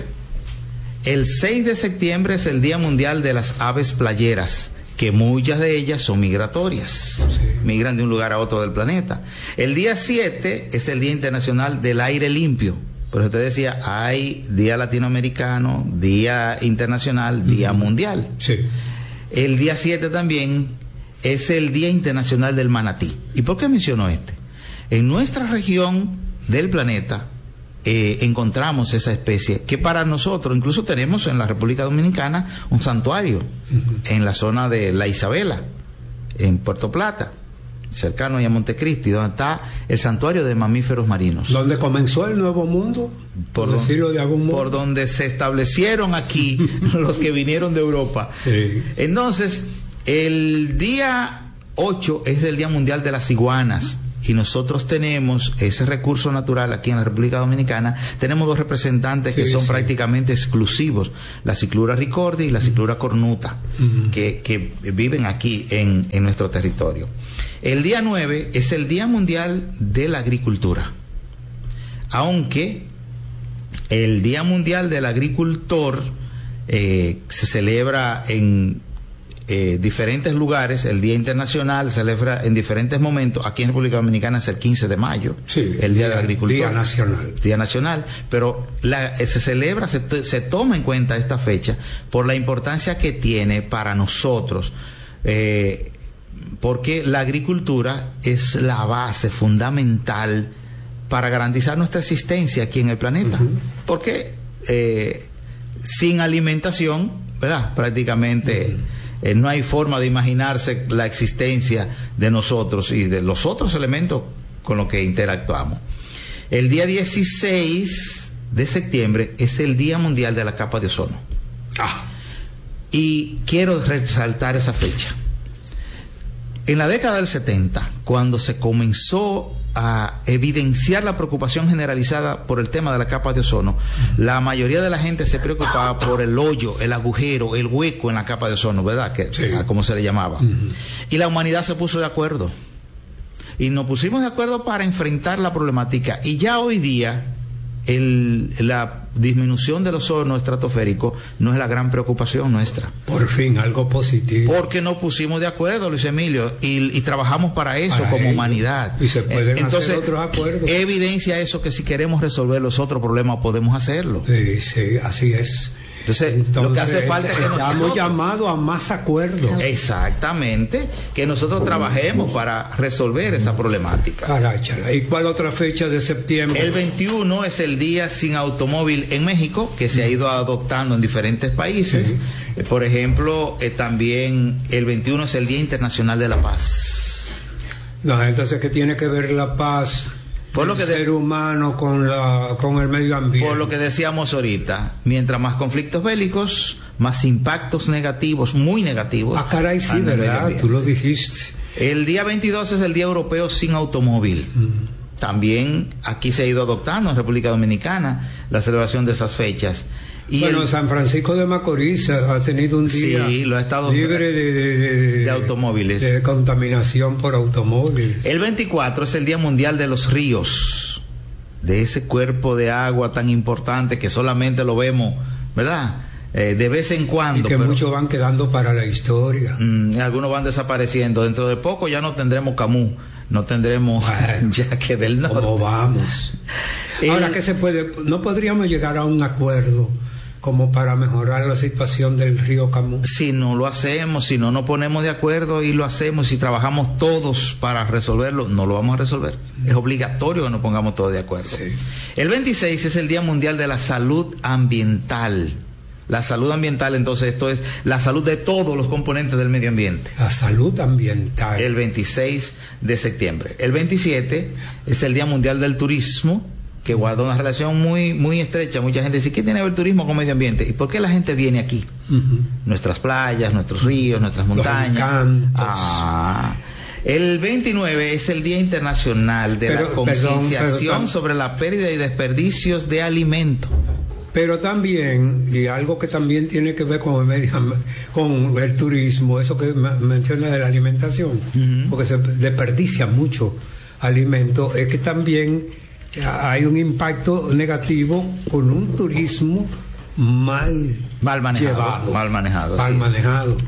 El seis de septiembre es el Día Mundial de las Aves Playeras, que muchas de ellas son migratorias, sí. migran de un lugar a otro del planeta. El día siete es el Día Internacional del Aire Limpio. Por eso te decía, hay Día Latinoamericano, Día Internacional, uh-huh. Día Mundial. Sí. El día siete también es el Día Internacional del Manatí. ¿Y por qué menciono este? En nuestra región del planeta, Eh, encontramos esa especie que para nosotros, incluso tenemos en la República Dominicana un santuario uh-huh. en la zona de La Isabela, en Puerto Plata, cercano a Montecristi, donde está el santuario de mamíferos marinos. ¿Donde comenzó el Nuevo Mundo? Por, por decirlo de algún modo. Por donde se establecieron aquí los que vinieron de Europa. Sí. Entonces, el día ocho es el Día Mundial de las Iguanas. y nosotros tenemos ese recurso natural aquí en la República Dominicana, tenemos dos representantes sí, que son sí. prácticamente exclusivos, la Ciclura ricordi y la Ciclura cornuta, uh-huh. que, que viven aquí en, en nuestro territorio. El día nueve es el Día Mundial de la Agricultura, aunque el Día Mundial del Agricultor eh, se celebra en Eh, diferentes lugares. El Día Internacional se celebra en diferentes momentos. Aquí en República Dominicana es el quince de mayo, sí, el Día, día del Agricultor. Día Nacional. Día Nacional, pero la, eh, se celebra, se, se toma en cuenta esta fecha por la importancia que tiene para nosotros, eh, porque la agricultura es la base fundamental para garantizar nuestra existencia aquí en el planeta. Uh-huh. Porque eh, sin alimentación, ¿verdad? Prácticamente... Uh-huh. Eh, no hay forma de imaginarse la existencia de nosotros y de los otros elementos con los que interactuamos. El día dieciséis de septiembre es el Día Mundial de la Capa de Ozono. Ah. Y quiero resaltar esa fecha. En la década del setenta, cuando se comenzó a evidenciar la preocupación generalizada por el tema de la capa de ozono, la mayoría de la gente se preocupaba por el hoyo, el agujero, el hueco en la capa de ozono, ¿verdad? Que, sí. Como se le llamaba. Uh-huh. Y la humanidad se puso de acuerdo. Y nos pusimos de acuerdo para enfrentar la problemática. Y ya hoy día, el, la disminución del ozono estratosférico no es la gran preocupación nuestra. Por fin, algo positivo. Porque nos pusimos de acuerdo, Luis Emilio, y, y trabajamos para eso para como ello. Humanidad. Y se pueden Entonces, hacer otros acuerdos. Evidencia eso, que si queremos resolver los otros problemas podemos hacerlo. Sí, sí, así es. Entonces, Entonces, lo que hace falta es que estamos nosotros, llamados a más acuerdos. Exactamente, que nosotros trabajemos para resolver esa problemática. Caráchala. ¿Y cuál otra fecha de septiembre? El veintiuno es el Día Sin Automóvil en México, que se ha ido adoptando en diferentes países. Sí. Eh, por ejemplo, eh, también el veintiuno es el Día Internacional de la Paz. No, entonces, ¿qué tiene que ver la paz? Por lo que el de, ser humano con la con el medio ambiente. Por lo que decíamos ahorita, mientras más conflictos bélicos, más impactos negativos, muy negativos. Ah, caray, sí, verdad, tú lo dijiste. El día veintidós es el Día Europeo Sin Automóvil. Mm. También aquí se ha ido adoptando en República Dominicana la celebración de esas fechas. Y bueno, el, San Francisco de Macorís ha tenido un día sí, lo ha estado libre de, de, de, de automóviles, de contaminación por automóviles. El veinticuatro es el Día Mundial de los Ríos, de ese cuerpo de agua tan importante que solamente lo vemos, ¿verdad? Eh, de vez en cuando. Y que pero, muchos van quedando para la historia. Mmm, algunos van desapareciendo. Dentro de poco ya no tendremos Camus, no tendremos bueno, Yaque del Norte. ¿Cómo vamos? El, Ahora, ¿qué se puede? ¿No podríamos llegar a un acuerdo como para mejorar la situación del río Camus? Si no lo hacemos, si no nos ponemos de acuerdo y lo hacemos, si trabajamos todos para resolverlo, no lo vamos a resolver. Es obligatorio que nos pongamos todos de acuerdo. Sí. El veintiséis es el Día Mundial de la Salud Ambiental. La salud ambiental, entonces, esto es la salud de todos los componentes del medio ambiente. La salud ambiental. El veintiséis de septiembre. El veintisiete es el Día Mundial del Turismo, que guarda una relación muy muy estrecha. Mucha gente dice, ¿qué tiene que ver el turismo con medio ambiente? ¿Y por qué la gente viene aquí? Uh-huh. Nuestras playas, nuestros ríos, nuestras montañas. Ah, el veintinueve es el Día Internacional de Pero, la Concienciación sobre la pérdida y desperdicios de alimentos. Pero también, y algo que también tiene que ver con el, medio, con el turismo, eso que menciona de la alimentación, uh-huh. porque se desperdicia mucho alimento, es que también hay un impacto negativo con un turismo mal, mal manejado, llevado, mal manejado. Mal sí. manejado.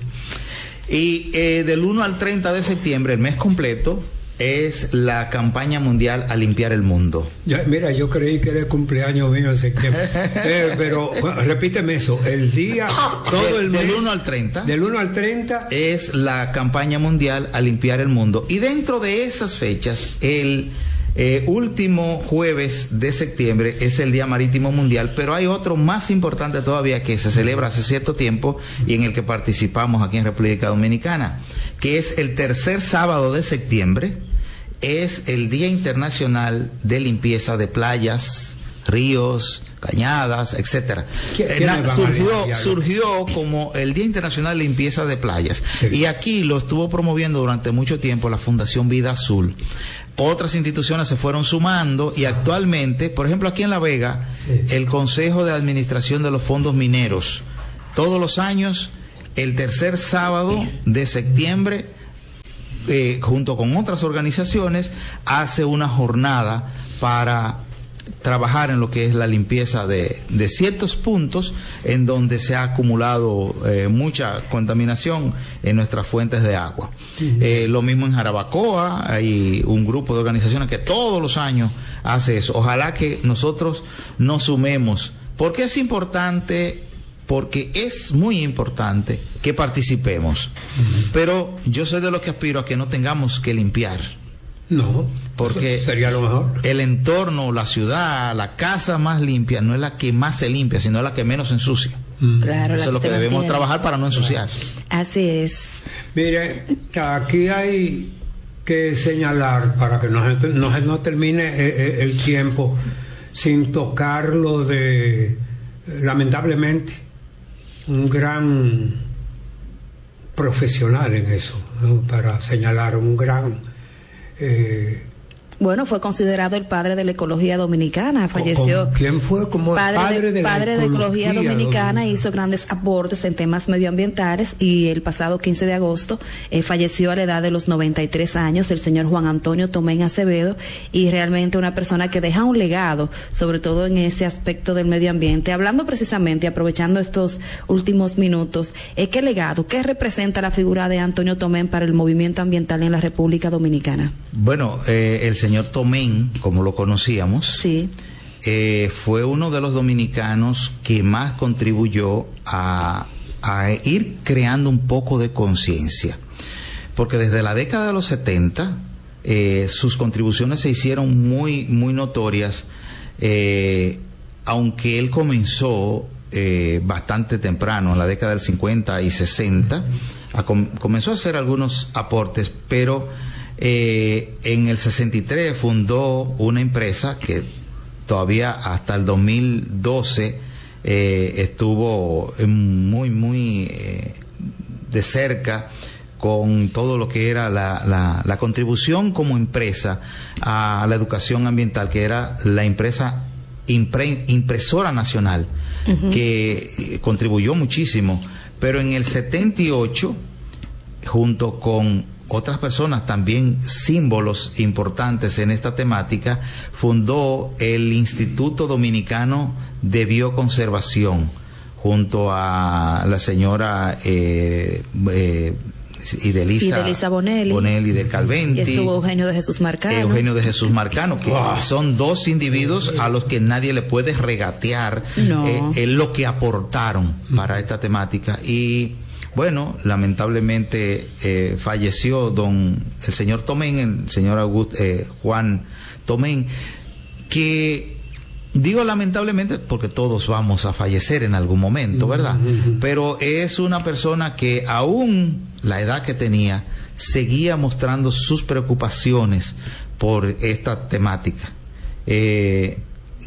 Y eh, del uno al treinta de septiembre, el mes completo, es la campaña mundial a limpiar el mundo. Ya, mira, yo creí que era el cumpleaños mío en septiembre. eh, pero bueno, repíteme eso, el día, todo el mes. Del uno al treinta. Del uno al treinta. Es la campaña mundial a limpiar el mundo. Y dentro de esas fechas, el eh, último jueves de septiembre es el Día Marítimo Mundial, pero hay otro más importante todavía que se celebra hace cierto tiempo y en el que participamos aquí en República Dominicana, que es el tercer sábado de septiembre. Es el Día Internacional de Limpieza de Playas, ríos, cañadas, etcétera. Eh, surgió, surgió como el Día Internacional de Limpieza de Playas. Sí. Y aquí lo estuvo promoviendo durante mucho tiempo la Fundación Vida Azul. Otras instituciones se fueron sumando y actualmente, por ejemplo, aquí en La Vega, sí. el Consejo de Administración de los Fondos Mineros, todos los años, el tercer sábado de septiembre, eh, junto con otras organizaciones, hace una jornada para trabajar en lo que es la limpieza de, de ciertos puntos en donde se ha acumulado eh, mucha contaminación en nuestras fuentes de agua. Uh-huh. Eh, lo mismo en Jarabacoa, hay un grupo de organizaciones que todos los años hace eso. Ojalá que nosotros nos sumemos, porque es importante, porque es muy importante que participemos. Uh-huh. Pero yo soy de los que aspiro a que no tengamos que limpiar. No, porque sería lo mejor. El entorno, la ciudad, la casa más limpia no es la que más se limpia, sino la que menos ensucia. Mm. Claro, eso es lo que debemos mantiene. trabajar para no ensuciar. Así es. Mire, aquí hay que señalar, para que no, no, no termine el tiempo sin tocar lo de, lamentablemente, un gran profesional en eso, ¿no? Para señalar un gran... Eh, bueno, fue considerado el padre de la ecología dominicana, falleció. ¿Quién fue? Como padre, padre de, de la padre de ecología, ecología dominicana, dominicana, hizo grandes aportes en temas medioambientales y el pasado quince de agosto eh, falleció a la edad de los noventa y tres años el señor Juan Antonio Tomén Acevedo, y realmente una persona que deja un legado, sobre todo en ese aspecto del medio ambiente. Hablando precisamente, aprovechando estos últimos minutos, eh, ¿qué legado, qué representa la figura de Antonio Tomén para el movimiento ambiental en la República Dominicana? Bueno, eh, el señor Tomén, como lo conocíamos, sí. eh, fue uno de los dominicanos que más contribuyó a, a ir creando un poco de conciencia, porque desde la década de los setenta eh, sus contribuciones se hicieron muy, muy notorias, eh, aunque él comenzó eh, bastante temprano, en la década del cincuenta y sesenta, a com- comenzó a hacer algunos aportes, pero Eh, en el sesenta y tres fundó una empresa que todavía hasta el dos mil doce eh, estuvo muy, muy eh, de cerca con todo lo que era la, la, la contribución como empresa a la educación ambiental, que era la empresa Impre, Impresora Nacional, uh-huh. que contribuyó muchísimo. Pero en el setenta y ocho, junto con otras personas, también símbolos importantes en esta temática, fundó el Instituto Dominicano de Bioconservación, junto a la señora eh, eh, Idelisa, Idelisa Bonelli, Bonelli de Calventi, y estuvo Eugenio de Jesús Marcano. Eugenio de Jesús Marcano, que wow. son dos individuos a los que nadie le puede regatear no. eh, eh, lo que aportaron para esta temática. Y bueno, lamentablemente eh, falleció don el señor Tomén, el señor August, eh, Juan Tomén, que digo lamentablemente porque todos vamos a fallecer en algún momento, ¿verdad? Uh-huh. Pero es una persona que aún la edad que tenía seguía mostrando sus preocupaciones por esta temática. Eh,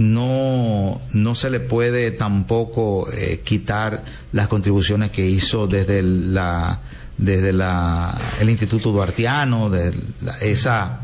No, no se le puede tampoco eh, quitar las contribuciones que hizo desde la, desde la, el Instituto Duartiano, de la, esa,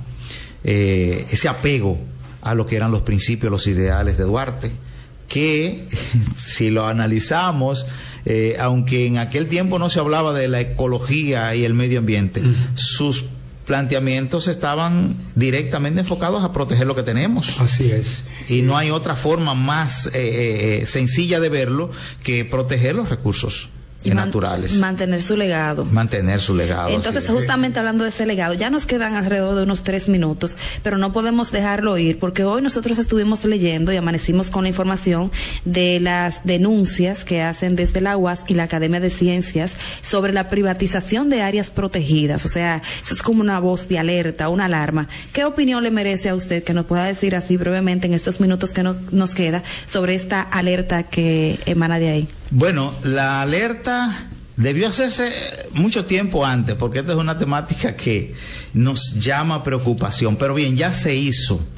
eh, ese apego a lo que eran los principios, los ideales de Duarte, que si lo analizamos, eh, aunque en aquel tiempo no se hablaba de la ecología y el medio ambiente, uh-huh. sus planteamientos estaban directamente enfocados a proteger lo que tenemos. Así es. Y no hay otra forma más eh, eh, sencilla de verlo que proteger los recursos y naturales. Man, mantener su legado. Mantener su legado. Entonces, sí. justamente hablando de ese legado, ya nos quedan alrededor de unos tres minutos, pero no podemos dejarlo ir, porque hoy nosotros estuvimos leyendo y amanecimos con la información de las denuncias que hacen desde la U A S y la Academia de Ciencias sobre la privatización de áreas protegidas. O sea, eso es como una voz de alerta, una alarma. ¿Qué opinión le merece a usted que nos pueda decir así brevemente en estos minutos que nos, nos queda sobre esta alerta que emana de ahí? Bueno, la alerta debió hacerse mucho tiempo antes, porque esta es una temática que nos llama preocupación, pero bien, ya se hizo.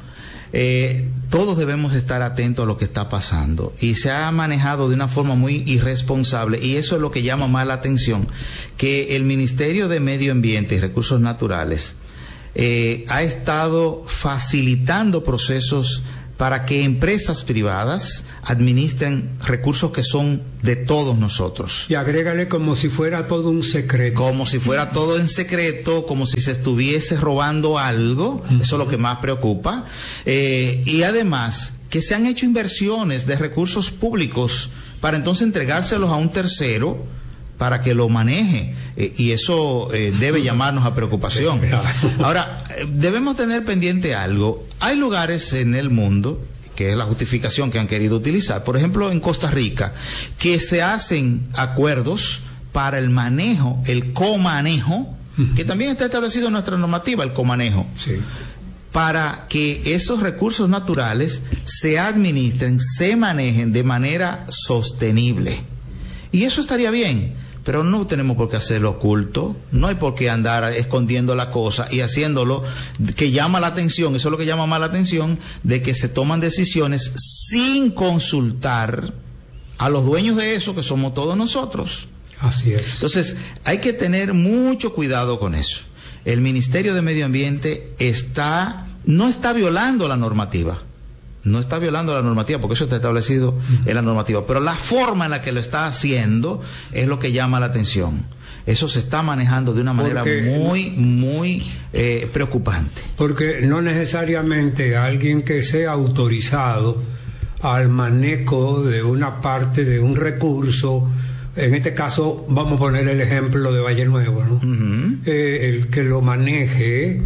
eh, todos debemos estar atentos a lo que está pasando, y se ha manejado de una forma muy irresponsable, y eso es lo que llama más la atención, que el Ministerio de Medio Ambiente y Recursos Naturales eh, ha estado facilitando procesos para que empresas privadas administren recursos que son de todos nosotros. Y agrégale como si fuera todo un secreto. Como si fuera todo en secreto, como si se estuviese robando algo, uh-huh. Eso es lo que más preocupa. Eh, y además, que se han hecho inversiones de recursos públicos para entonces entregárselos a un tercero para que lo maneje, eh, y eso eh, debe llamarnos a preocupación. Ahora, eh, debemos tener pendiente algo. Hay lugares en el mundo, que es la justificación que han querido utilizar, por ejemplo en Costa Rica, que se hacen acuerdos para el manejo, el comanejo, que también está establecido en nuestra normativa, el comanejo. Sí. Para que esos recursos naturales se administren, se manejen de manera sostenible. Y eso estaría bien. Pero no tenemos por qué hacerlo oculto, no hay por qué andar escondiendo la cosa y haciéndolo que llama la atención, eso es lo que llama más la atención, de que se toman decisiones sin consultar a los dueños de eso, que somos todos nosotros. Así es. Entonces, hay que tener mucho cuidado con eso. El Ministerio de Medio Ambiente está, no está violando la normativa. No está violando la normativa, porque eso está establecido en la normativa, pero la forma en la que lo está haciendo es lo que llama la atención. Eso se está manejando de una manera porque, muy, muy eh, preocupante. Porque no necesariamente alguien que sea autorizado al manejo de una parte de un recurso, en este caso vamos a poner el ejemplo de Valle Nuevo, ¿no? Uh-huh. Eh, el que lo maneje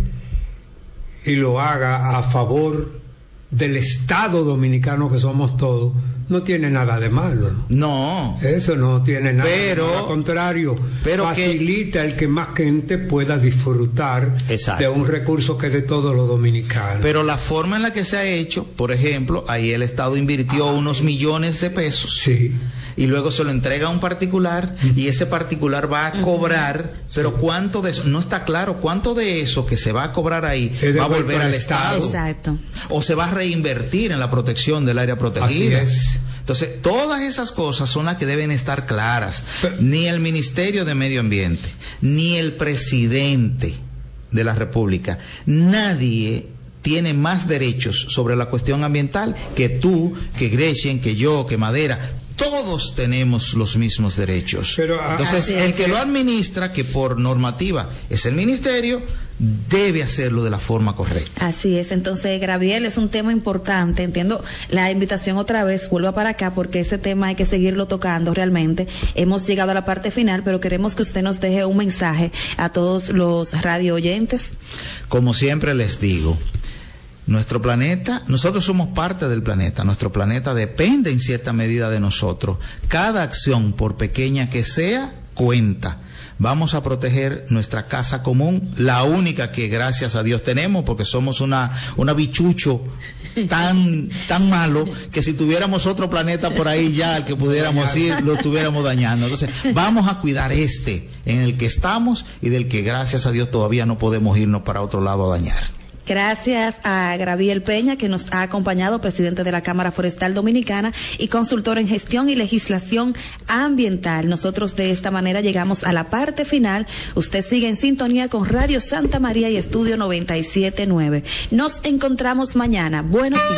y lo haga a favor del Estado dominicano que somos todos, no tiene nada de malo, ¿no? No. Eso no tiene nada pero, de malo. Al contrario, pero facilita que, el que más gente pueda disfrutar exacto. de un recurso que es de todos los dominicanos. Pero la forma en la que se ha hecho, por ejemplo, ahí el Estado invirtió ah, unos millones de pesos. Sí. Y luego se lo entrega a un particular, uh-huh. y ese particular va a cobrar, uh-huh. pero sí. ¿cuánto de eso? No está claro cuánto de eso que se va a cobrar ahí va a volver al Estado. Exacto. O se va a reinvertir en la protección del área protegida. Así es. Entonces, todas esas cosas son las que deben estar claras. Pero, ni el Ministerio de Medio Ambiente, ni el presidente de la República, nadie tiene más derechos sobre la cuestión ambiental que tú, que Gretchen, que yo, que Madera. Todos tenemos los mismos derechos. Pero, entonces, el que lo administra, que por normativa es el ministerio, debe hacerlo de la forma correcta. Así es. Entonces, Graviel, es un tema importante. Entiendo la invitación otra vez, vuelva para acá, porque ese tema hay que seguirlo tocando realmente. Hemos llegado a la parte final, pero queremos que usted nos deje un mensaje a todos los radio oyentes. Como siempre les digo, nuestro planeta, nosotros somos parte del planeta, nuestro planeta depende en cierta medida de nosotros. Cada acción, por pequeña que sea, cuenta. Vamos a proteger nuestra casa común, la única que gracias a Dios tenemos, porque somos una, una bichucho tan, tan malo que si tuviéramos otro planeta por ahí ya al que pudiéramos ir, lo estuviéramos dañando. Entonces, vamos a cuidar este en el que estamos y del que gracias a Dios todavía no podemos irnos para otro lado a dañar. Gracias a Graviel Peña, que nos ha acompañado, presidente de la Cámara Forestal Dominicana y consultor en gestión y legislación ambiental. Nosotros de esta manera llegamos a la parte final. Usted sigue en sintonía con Radio Santa María y Estudio noventa y siete punto nueve. Nos encontramos mañana. Buenos días.